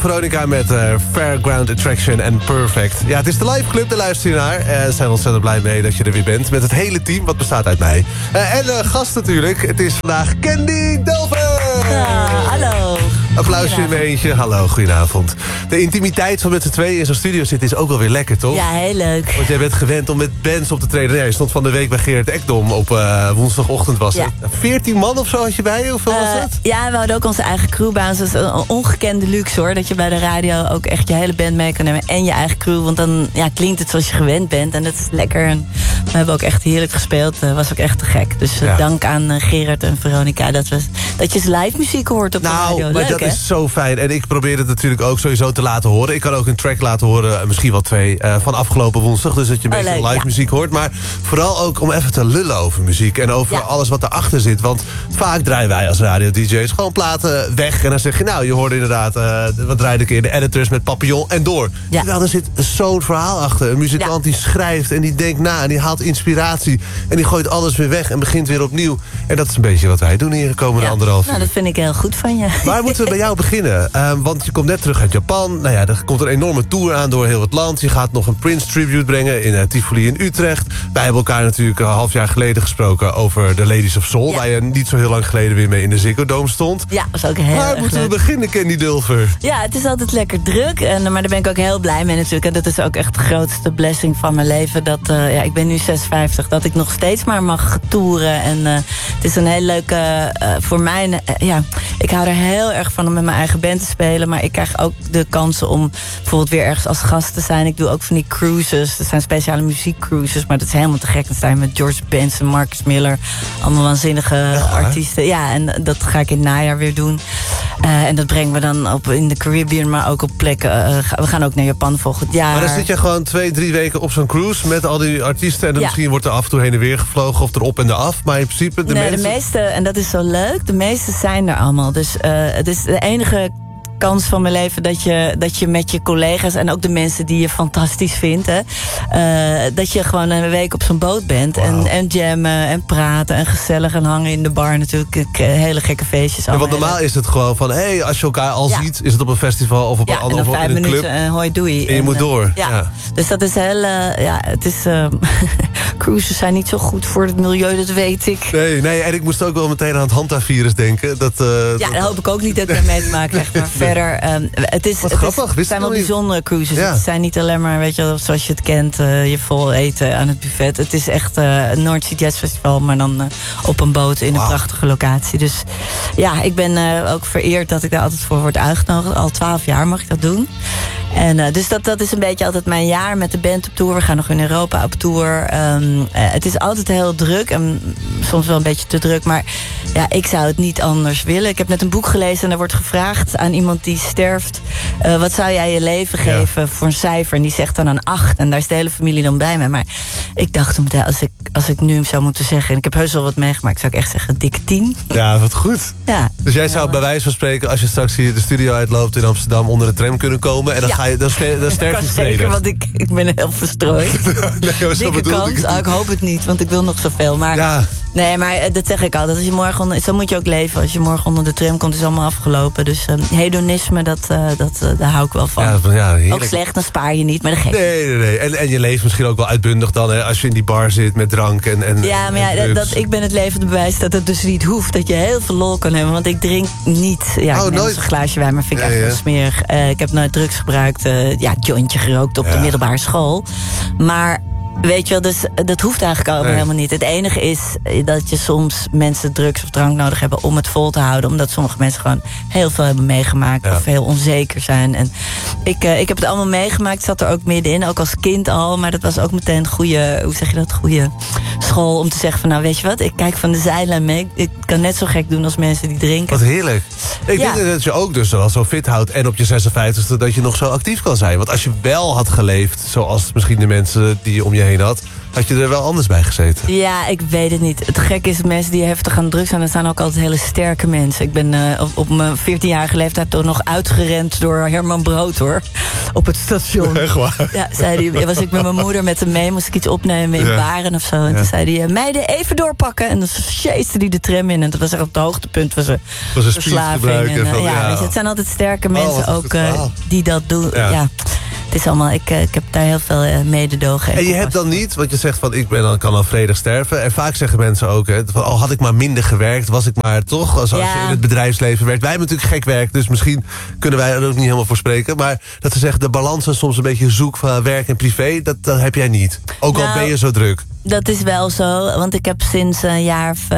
Veronica met Fairground Attraction en Perfect. Ja, het is de live club, daar luister je naar. We zijn ontzettend blij mee dat je er weer bent. Met het hele team, wat bestaat uit mij. En gast natuurlijk, het is vandaag Candy Dulfer. Hallo. Applausje in mijn eentje. Hallo, goedenavond. De intimiteit van met z'n tweeën in zo'n studio zitten is ook wel weer lekker, toch? Ja, heel leuk. Want jij bent gewend om met bands op te treden. Ja, je stond van de week bij Gerard Ekdom op woensdagochtend was het. 14 man of zo had je bij je? Hoeveel was het? Ja, we hadden ook onze eigen crew bij ons. Dat is een ongekende luxe hoor. Dat je bij de radio ook echt je hele band mee kan nemen. En je eigen crew. Want dan klinkt het zoals je gewend bent. En dat is lekker. En we hebben ook echt heerlijk gespeeld. Was ook echt te gek. Dus dank aan Gerard en Veronica dat je live muziek hoort op de radio. Maar leuk, dat hè? is zo fijn. En ik probeer het natuurlijk ook sowieso te laten horen. Ik kan ook een track laten horen, misschien wel 2, van afgelopen woensdag. Dus dat je een beetje live muziek hoort. Maar vooral ook om even te lullen over muziek. En over alles wat erachter zit. Want vaak draaien wij als radio-dj's gewoon platen weg. En dan zeg je, nou, je hoorde inderdaad, wat draaide ik in de editors met Papillon en door. Ja. Terwijl er zit zo'n verhaal achter. Een muzikant die schrijft en die denkt na en die haalt inspiratie. En die gooit alles weer weg en begint weer opnieuw. En dat is een beetje wat wij doen hier de komende 1,5 uur. Nou, dat vind ik heel goed van je. Waar moeten we bij jou beginnen? Want je komt net terug uit Japan. Nou ja, er komt een enorme tour aan door heel het land. Je gaat nog een Prince tribute brengen in Tivoli in Utrecht. Wij hebben elkaar natuurlijk een half jaar geleden gesproken over de Ladies of Soul. Waar je niet zo heel lang geleden weer mee in de Ziggo Dome stond. Ja, dat is ook heel Waar moeten we beginnen, Candy Dulfer? Ja, het is altijd lekker druk. Maar daar ben ik ook heel blij mee natuurlijk. En dat is ook echt de grootste blessing van mijn leven. Dat, ik ben nu 56, dat ik nog steeds maar mag toeren. En het is een heel leuke, voor mij, ik hou er heel erg van om met mijn eigen band te spelen. Maar ik krijg ook de kansen om bijvoorbeeld weer ergens als gast te zijn. Ik doe ook van die cruises. Dat zijn speciale muziekcruises. Maar dat is helemaal te gek. Dan sta je met George Benson, Marcus Miller. Allemaal waanzinnige artiesten. Ja, en dat ga ik in het najaar weer doen. En dat brengen we dan op in de Caribbean, maar ook op plekken. We gaan ook naar Japan volgend jaar. Maar dan zit je gewoon 2-3 weken op zo'n cruise met al die artiesten. En dan misschien wordt er af en toe heen en weer gevlogen of erop en eraf. Maar in principe de meeste, en dat is zo leuk, de meeste zijn er allemaal. Dus het is de enige kans van mijn leven dat je met je collega's en ook de mensen die je fantastisch vindt, dat je gewoon een week op zo'n boot bent. Wow. En jammen en praten en gezellig en hangen in de bar natuurlijk. Hele gekke feestjes. Ja, want normaal is het gewoon van, als je elkaar al ziet, is het op een festival of op een andere club. 5 minuten en hoi doei. En je moet door. Ja. Dus dat is heel, het is, cruises zijn niet zo goed voor het milieu, dat weet ik. Nee, en ik moest ook wel meteen aan het Hantavirus denken. Dat hoop ik ook niet dat ik daar mee te maken krijg. Maar verder, het zijn wel bijzondere cruises. Ja. Het zijn niet alleen maar, weet je, zoals je het kent, je vol eten aan het buffet. Het is echt een North Sea Jazz Festival, maar dan op een boot in een prachtige locatie. Dus ja, ik ben ook vereerd dat ik daar altijd voor word uitgenodigd. Al 12 jaar mag ik dat doen. En dus dat is een beetje altijd mijn jaar met de band op tour. We gaan nog in Europa op tour. Het is altijd heel druk en soms wel een beetje te druk. Maar ja, ik zou het niet anders willen. Ik heb net een boek gelezen en er wordt gevraagd aan iemand die sterft, wat zou jij je leven geven voor een cijfer? En die zegt dan een 8. En daar is de hele familie dan bij me. Maar ik dacht, als ik nu zou moeten zeggen, en ik heb heus wel wat meegemaakt, zou ik echt zeggen, dikke 10. Ja, wat goed. Ja. Dus jij zou bij wijze van spreken, als je straks hier de studio uitloopt in Amsterdam, onder de tram kunnen komen. En dan ga je, dan sterf je zeker, want ik ben heel verstrooid. Dikke kans. Ik hoop het niet, want ik wil nog zoveel. Maar nee, maar dat zeg ik altijd. Als je morgen zo moet je ook leven. Als je morgen onder de tram komt, is het allemaal afgelopen. Dus hedonisme, daar hou ik wel van. Ja, ook slecht, dan spaar je niet, maar dat geeft. Nee. En je leeft misschien ook wel uitbundig dan, hè, als je in die bar zit met drank en ja, maar ik ben het levende bewijs dat het dus niet hoeft. Dat je heel veel lol kan hebben, want ik drink niet. Ja, ik neem een glaasje wijn, maar vind ik echt wel smerig. Ik heb nooit drugs gebruikt. Jointje gerookt op de middelbare school. Maar weet je wel, dus dat hoeft eigenlijk allemaal helemaal niet. Het enige is dat je soms mensen drugs of drank nodig hebben om het vol te houden. Omdat sommige mensen gewoon heel veel hebben meegemaakt of heel onzeker zijn. En ik heb het allemaal meegemaakt. Ik zat er ook middenin, ook als kind al. Maar dat was ook meteen een goede, hoe zeg je dat, goede school om te zeggen van, nou weet je wat, ik kijk van de zijlijn mee. Ik kan net zo gek doen als mensen die drinken. Wat heerlijk. Ik denk dat je ook dus wel zo fit houdt en op je 56e dat je nog zo actief kan zijn. Want als je wel had geleefd, zoals misschien de mensen die je om je heen had je er wel anders bij gezeten? Ja, ik weet het niet. Het gekke is, mensen die heftig aan drugs zijn, dat zijn ook altijd hele sterke mensen. Ik ben op mijn 14-jarige leeftijd toch nog uitgerend door Herman Brood, hoor. chauffeur op het station. Echt waar? Ja, zei hij, was ik met mijn moeder met hem mee, moest ik iets opnemen in Baren of zo. En toen zei hij, meiden, even doorpakken. En dan chaste hij de tram in. En dat was echt op het hoogtepunt van zijn verslaving. Het zijn altijd sterke mensen ook die dat doen. Ja. Het is allemaal, ik heb daar heel veel mededogen. En je hebt dan niet, want je zegt van kan al vredig sterven. En vaak zeggen mensen ook, van, had ik maar minder gewerkt, was ik maar toch, als je in het bedrijfsleven werkt. Wij hebben natuurlijk gek werk, dus misschien kunnen wij er ook niet helemaal voor spreken. Maar dat ze zeggen, de balans is soms een beetje zoek van werk en privé, dat heb jij niet. Ook al ben je zo druk. Dat is wel zo, want ik heb sinds een jaar of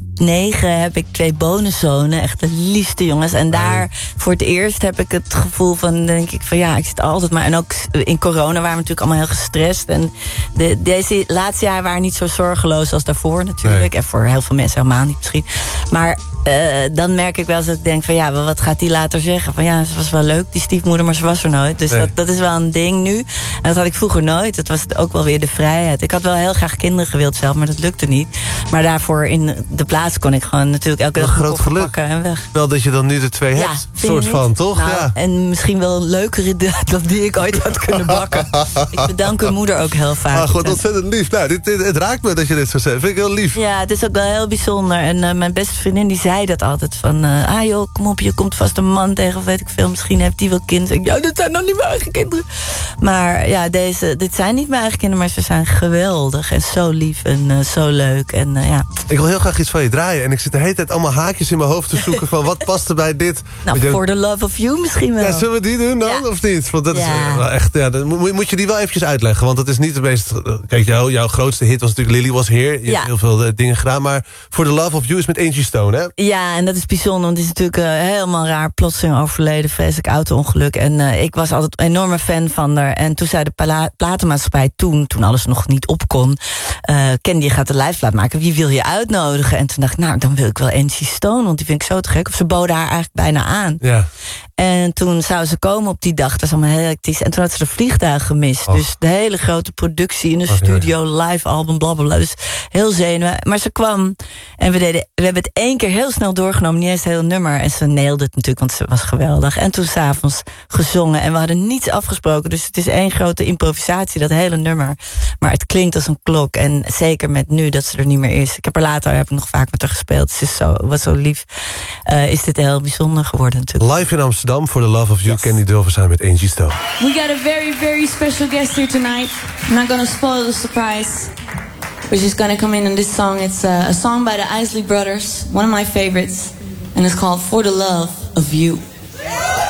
9 heb ik 2 bonuszonen. Echt de liefste jongens. En daar voor het eerst heb ik het gevoel van, denk ik van ik zit altijd maar. En ook in corona waren we natuurlijk allemaal heel gestrest. En deze laatste jaar waren niet zo zorgeloos als daarvoor natuurlijk. En voor heel veel mensen helemaal niet misschien. Maar dan merk ik wel dat ik denk van wat gaat die later zeggen? Van ze was wel leuk, die stiefmoeder, maar ze was er nooit. Dus dat is wel een ding nu. En dat had ik vroeger nooit. Dat was ook wel weer de vrijheid. Ik had wel heel graag kinderen gewild zelf, maar dat lukte niet. Maar daarvoor in de plaats kon ik gewoon natuurlijk elke dag een groot geluk pakken en weg. Wel dat je dan nu de 2 hebt, soort van, toch? Nou, en misschien wel leukere dan die ik ooit had kunnen bakken. Ik bedank mijn moeder ook heel vaak. Goed, ontzettend lief. Nou, het raakt me dat je dit zo zegt. Vind ik heel lief. Ja, het is ook wel heel bijzonder. En mijn beste vriendin die zei dat altijd van, joh, kom op, je komt vast een man tegen of weet ik veel. Misschien heeft die wel kinderen. Ja, dit zijn nog niet mijn eigen kinderen. Maar dit zijn niet mijn eigen kinderen, maar ze zijn geweldig en zo lief en zo leuk. En ik wil heel graag iets van je draaien. En ik zit de hele tijd allemaal haakjes in mijn hoofd te zoeken van wat past er bij dit. Nou, For the Love of You misschien wel. Ja, zullen we die doen dan of niet? Want dat is wel echt. Ja, dan moet je die wel eventjes uitleggen. Want dat is niet de meest. Kijk, jouw grootste hit was natuurlijk Lily Was Here. Je hebt heel veel dingen gedaan. Maar For the Love of You is met Angie Stone, hè? Ja, en dat is bijzonder. Want die is natuurlijk helemaal raar. Plotseling overleden. Vreselijk auto-ongeluk. En ik was altijd een enorme fan van haar. En toen zei de platenmaatschappij toen alles nog niet op kon. Candy, je gaat de liveplaat maken. Wie wil je uitnodigen? En toen dacht ik, dan wil ik wel Angie Stone, want die vind ik zo te gek. Of ze boden haar eigenlijk bijna aan. Ja. En toen zou ze komen op die dag. Dat is allemaal heel hectisch. En toen had ze de vliegtuig gemist. Dus de hele grote productie in de studio, live album, blablabla. Dus heel zenuwen. Maar ze kwam en we hebben het 1 keer heel snel doorgenomen. Niet eens het hele nummer. En ze nailde het natuurlijk, want ze was geweldig. En toen 's avonds gezongen. En we hadden niets afgesproken. Dus het is 1 grote improvisatie, dat hele nummer. Maar het klinkt als een klok. En zeker met nu dat ze er niet meer is. Ik heb nog vaak met haar gespeeld. Ze was zo lief. Is dit heel bijzonder geworden natuurlijk. Live in Amsterdam, For the Love of You. Candy Dulfer zijn met Angie Stone. We got a very, very special guest here tonight. I'm not gonna spoil the surprise. We're just gonna come in on this song. It's a song by the Isley Brothers. One of my favorites. And it's called For the Love of You.